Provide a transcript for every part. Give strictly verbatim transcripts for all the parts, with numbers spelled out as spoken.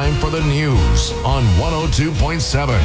time for the news on one oh two point seven.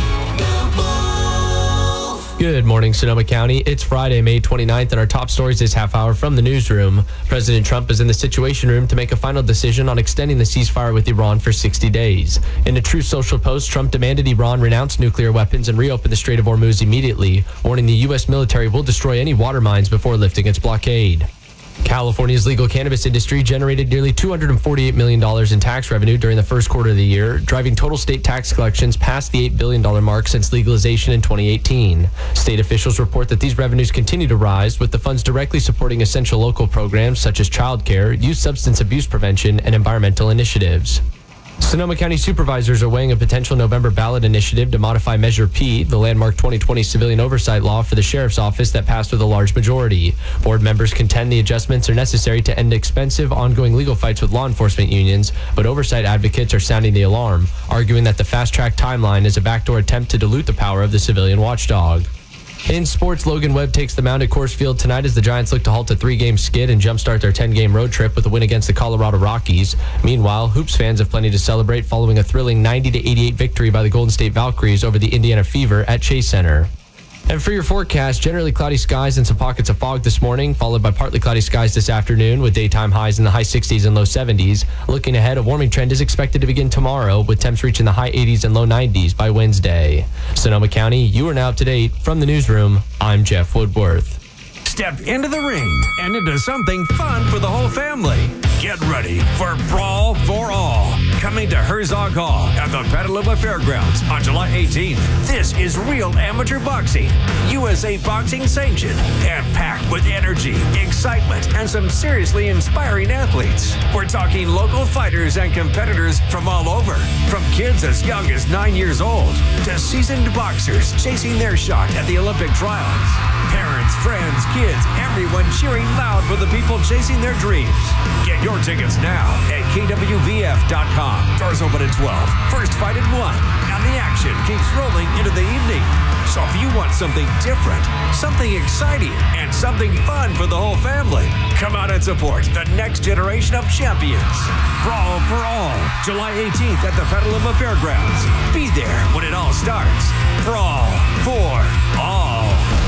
Good morning, Sonoma County. It's Friday, May twenty-ninth, and our top stories this half hour from the newsroom. President Trump is in the Situation Room to make a final decision on extending the ceasefire with Iran for sixty days. In a Truth Social post, Trump demanded Iran renounce nuclear weapons and reopen the Strait of Hormuz immediately, warning the U S military will destroy any water mines before lifting its blockade. California's legal cannabis industry generated nearly two hundred forty-eight million dollars in tax revenue during the first quarter of the year, driving total state tax collections past the eight billion dollars mark since legalization in twenty eighteen. State officials report that these revenues continue to rise, with the funds directly supporting essential local programs such as childcare, youth substance abuse prevention, and environmental initiatives. Sonoma County supervisors are weighing a potential November ballot initiative to modify Measure P, the landmark twenty twenty civilian oversight law for the sheriff's office that passed with a large majority. Board members contend the adjustments are necessary to end expensive, ongoing legal fights with law enforcement unions, but oversight advocates are sounding the alarm, arguing that the fast-track timeline is a backdoor attempt to dilute the power of the civilian watchdog. In sports, Logan Webb takes the mound at Coors Field tonight as the Giants look to halt a three-game skid and jumpstart their ten-game road trip with a win against the Colorado Rockies. Meanwhile, Hoops fans have plenty to celebrate following a thrilling ninety to eighty-eight victory by the Golden State Valkyries over the Indiana Fever at Chase Center. And for your forecast, generally cloudy skies and some pockets of fog this morning, followed by partly cloudy skies this afternoon with daytime highs in the high sixties and low seventies. Looking ahead, a warming trend is expected to begin tomorrow with temps reaching the high eighties and low nineties by Wednesday. Sonoma County, you are now up to date. From the newsroom, I'm Jeff Woodworth. Step into the ring and into something fun for the whole family. Get ready for Brawl for All, coming to Herzog Hall at the Petaluma Fairgrounds on July eighteenth. This is real amateur boxing, U S A Boxing sanctioned, and packed with energy, excitement, and some seriously inspiring athletes. We're talking local fighters and competitors from all over, from kids as young as nine years old to seasoned boxers chasing their shot at the Olympic trials. Parents, friends, kids, everyone cheering loud for the people chasing their dreams. Get your tickets now at K W V F dot com. Doors open at twelve. First fight at one. And the action keeps rolling into the evening. So if you want something different, something exciting, and something fun for the whole family, come out and support the next generation of champions. Brawl for All, July eighteenth at the Petaluma Fairgrounds. Be there when it all starts. Brawl for All.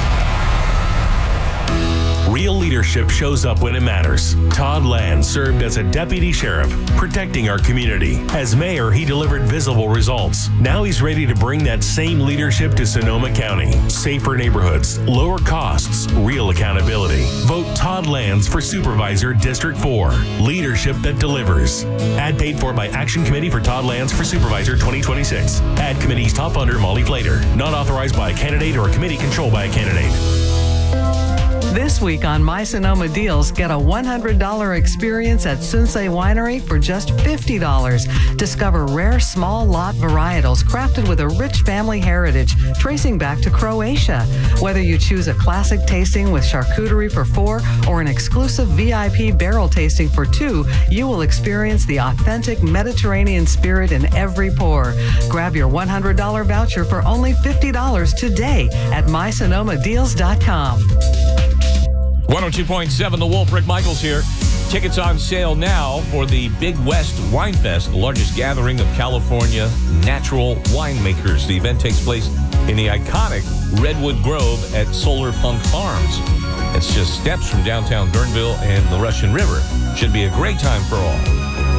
Real leadership shows up when it matters. Todd Land served as a deputy sheriff, protecting our community. As mayor, he delivered visible results. Now he's ready to bring that same leadership to Sonoma County. Safer neighborhoods, lower costs, real accountability. Vote Todd Lands for Supervisor District four. Leadership that delivers. Ad paid for by Action Committee for Todd Lands for Supervisor twenty twenty-six. Ad committee's top funder, Molly Flater. Not authorized by a candidate or a committee controlled by a candidate. This week on My Sonoma Deals, get a one hundred dollars experience at Sunsei Winery for just fifty dollars. Discover rare small lot varietals crafted with a rich family heritage tracing back to Croatia. Whether you choose a classic tasting with charcuterie for four or an exclusive V I P barrel tasting for two, you will experience the authentic Mediterranean spirit in every pour. Grab your one hundred dollars voucher for only fifty dollars today at my sonoma deals dot com. one oh two point seven The Wolf, Rick Michaels here. Tickets on sale now for the Big West Wine Fest, the largest gathering of California natural winemakers. The event takes place in the iconic Redwood Grove at Solar Punk Farms. It's just steps from downtown Guerneville and the Russian River. Should be a great time for all.